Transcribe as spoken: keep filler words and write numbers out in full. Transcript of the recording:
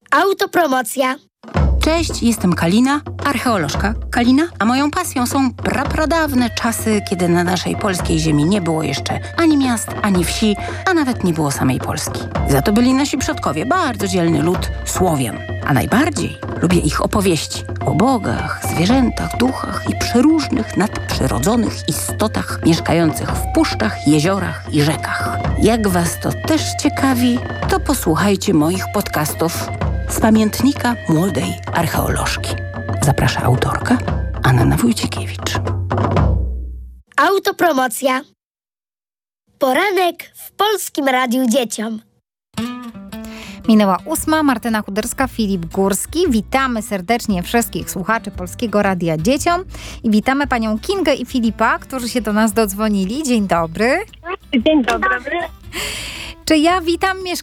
Autopromocja. Cześć, jestem Kalina, archeolożka Kalina, a moją pasją są prapradawne czasy, kiedy na naszej polskiej ziemi nie było jeszcze ani miast, ani wsi, a nawet nie było samej Polski. Za to byli nasi przodkowie, bardzo dzielny lud Słowian. A najbardziej lubię ich opowieści o bogach, zwierzętach, duchach i przeróżnych nadprzyrodzonych istotach mieszkających w puszczach, jeziorach i rzekach. Jak was to też ciekawi, to posłuchajcie moich podcastów z pamiętnika młodej archeolożki. Zaprasza autorka Anna Wójcikiewicz. Autopromocja. Poranek w Polskim Radiu Dzieciom. Minęła ósma, Martyna Kuderska, Filip Górski. Witamy serdecznie wszystkich słuchaczy Polskiego Radia Dzieciom i witamy panią Kingę i Filipa, którzy się do nas dodzwonili. Dzień dobry. Dzień dobry. Czy ja witam mieszkańców